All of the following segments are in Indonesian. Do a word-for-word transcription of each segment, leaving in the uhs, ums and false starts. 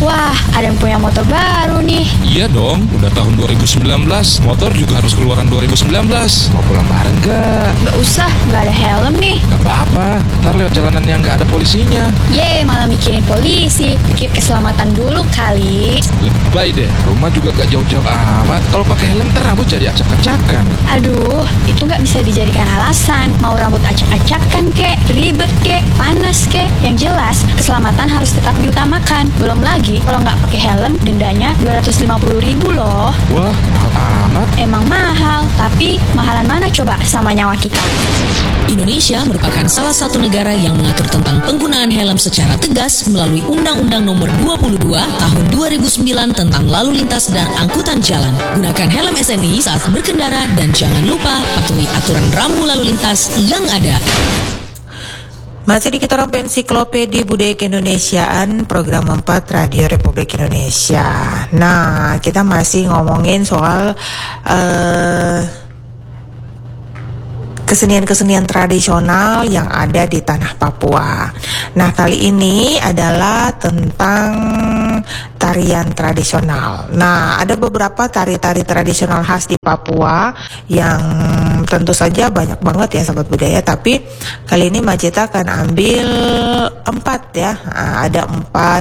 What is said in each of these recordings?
Wah, ada yang punya motor baru nih. Iya dong, udah tahun dua ribu sembilan belas. Motor juga harus keluaran dua ribu sembilan belas. Mau pulang bareng gak? Gak usah, gak ada helm nih. Gak apa-apa, ntar lewat jalanan yang gak ada polisinya. Yeay, malah mikirin polisi. Pikir keselamatan dulu kali. Lebay deh, rumah juga gak jauh-jauh amat. Kalau pakai helm ntar rambut jadi acak-acakan. Aduh, itu gak bisa dijadikan alasan. Mau rambut acak-acakan kek, ribet kek, panas kek. Yang jelas, keselamatan harus tetap diutamakan. Belum lagi, kalau nggak pakai helm, dendanya dua ratus lima puluh ribu loh. Wah, mahal amat. Emang mahal, tapi mahalan mana coba sama nyawa kita? Indonesia merupakan salah satu negara yang mengatur tentang penggunaan helm secara tegas melalui Undang-Undang Nomor dua puluh dua Tahun dua ribu sembilan tentang Lalu Lintas dan Angkutan Jalan. Gunakan helm S N I saat berkendara dan jangan lupa patuhi aturan rambu lalu lintas yang ada. Masih di Kita Orang Ensiklopedi Budaya Keindonesiaan, program empat Radio Republik Indonesia. Nah, kita masih ngomongin soal uh, kesenian-kesenian tradisional yang ada di tanah Papua. Nah, kali ini adalah tentang tarian tradisional. Nah, ada beberapa tari-tari tradisional khas di Papua yang tentu saja banyak banget ya sahabat budaya, tapi kali ini Majita akan ambil empat ya. Nah, ada empat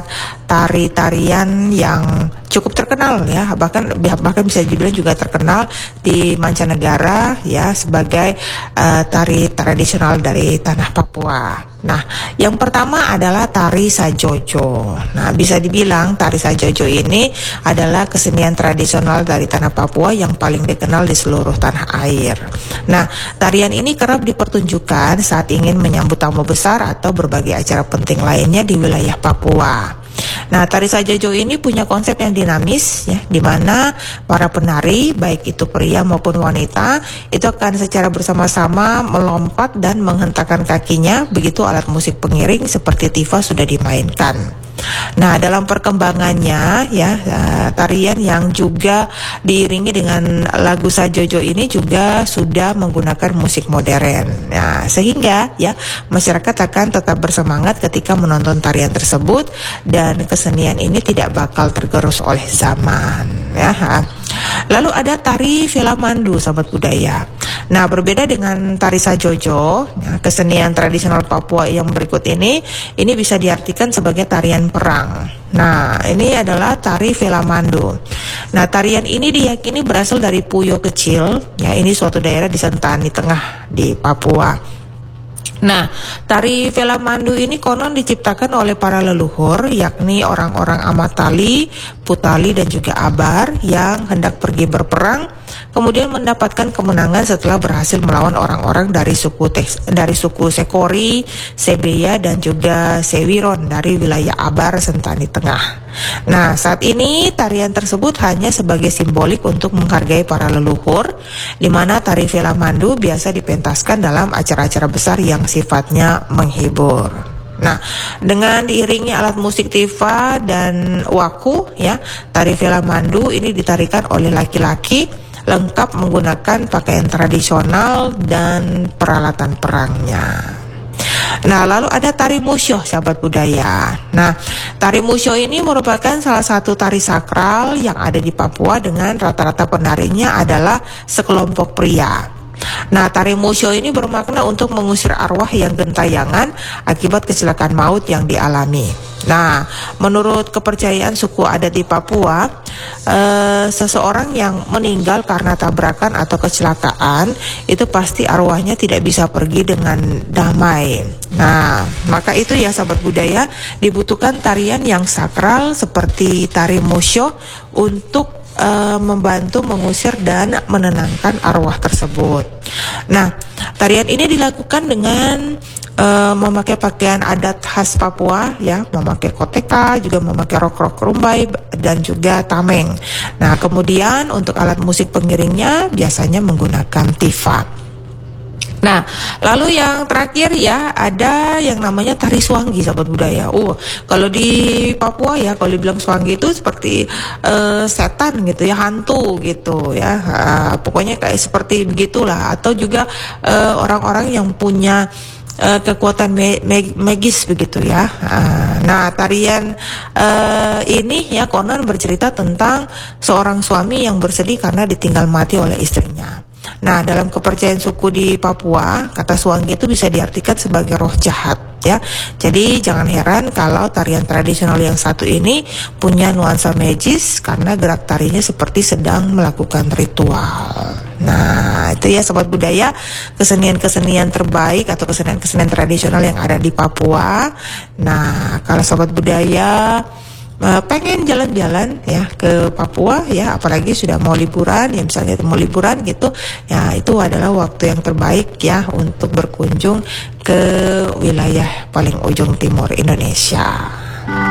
tari-tarian yang cukup terkenal ya, bahkan bahkan bisa dibilang juga terkenal di mancanegara ya sebagai uh, tari tradisional dari tanah Papua. Nah, yang pertama adalah tari Sajojo. Nah, bisa dibilang tari Sajojo ini adalah kesenian tradisional dari tanah Papua yang paling dikenal di seluruh tanah air. Nah, tarian ini kerap dipertunjukkan saat ingin menyambut tamu besar atau berbagai acara penting lainnya di wilayah Papua. Nah, tari Sajojo ini punya konsep yang dinamis ya, di mana para penari baik itu pria maupun wanita itu akan secara bersama-sama melompat dan menghentakkan kakinya begitu alat musik pengiring seperti tifa sudah dimainkan. Nah, dalam perkembangannya ya, tarian yang juga diiringi dengan lagu Sajojo ini juga sudah menggunakan musik modern. Nah, sehingga ya masyarakat akan tetap bersemangat ketika menonton tarian tersebut dan kesenian ini tidak bakal tergerus oleh zaman ya. Lalu ada tari Velamandu sahabat budaya. Nah, berbeda dengan tari Sajojo, ya, kesenian tradisional Papua yang berikut ini ini bisa diartikan sebagai tarian perang. Nah, ini adalah tari Velamandu. Nah, tarian ini diyakini berasal dari Puyo Kecil, ya ini suatu daerah di Sentani Tengah di Papua. Nah, tari Velamandu ini konon diciptakan oleh para leluhur, yakni orang-orang Amatali, Putali dan juga Abar yang hendak pergi berperang, kemudian mendapatkan kemenangan setelah berhasil melawan orang-orang dari suku Teks, dari suku Sekori, Sebeya dan juga Sewiron dari wilayah Abar Sentani Tengah. Nah, saat ini tarian tersebut hanya sebagai simbolik untuk menghargai para leluhur, di mana tari Velamandu biasa dipentaskan dalam acara-acara besar yang sifatnya menghibur. Nah, dengan diiringi alat musik tifa dan waku ya, tari Velamandu ini ditarikan oleh laki-laki lengkap menggunakan pakaian tradisional dan peralatan perangnya. Nah, lalu ada tari Musyo sahabat budaya. Nah, tari Musyo ini merupakan salah satu tari sakral yang ada di Papua dengan rata-rata penarinya adalah sekelompok pria. Nah, tari Musyo ini bermakna untuk mengusir arwah yang gentayangan akibat kecelakaan maut yang dialami. Nah, menurut kepercayaan suku adat di Papua, eh, seseorang yang meninggal karena tabrakan atau kecelakaan itu pasti arwahnya tidak bisa pergi dengan damai. Nah, maka itu ya sahabat budaya, dibutuhkan tarian yang sakral seperti tari Musyo untuk Uh, membantu mengusir dan menenangkan arwah tersebut. Nah, tarian ini dilakukan dengan uh, memakai pakaian adat khas Papua, ya, memakai koteka, juga memakai rok-rok rumbai dan juga tameng. Nah, kemudian untuk alat musik pengiringnya biasanya menggunakan tifa. Nah, lalu yang terakhir ya ada yang namanya tari Swangi sahabat budaya. Oh, kalau di Papua ya kalau dibilang Swangi itu seperti uh, setan gitu ya, hantu gitu ya. Uh, pokoknya kayak seperti begitulah. Atau juga uh, orang-orang yang punya uh, kekuatan me- me- magis begitu ya. Uh, nah tarian uh, ini ya konon bercerita tentang seorang suami yang bersedih karena ditinggal mati oleh istrinya. Nah, dalam kepercayaan suku di Papua, kata Swange itu bisa diartikan sebagai roh jahat ya. Jadi jangan heran kalau tarian tradisional yang satu ini punya nuansa magis karena gerak tarinya seperti sedang melakukan ritual. Nah, itu ya sobat budaya, kesenian-kesenian terbaik atau kesenian-kesenian tradisional yang ada di Papua. Nah, kalau sobat budaya Uh, pengen jalan-jalan ya ke Papua ya, apalagi sudah mau liburan ya, misalnya mau liburan gitu ya, itu adalah waktu yang terbaik ya untuk berkunjung ke wilayah paling ujung timur Indonesia.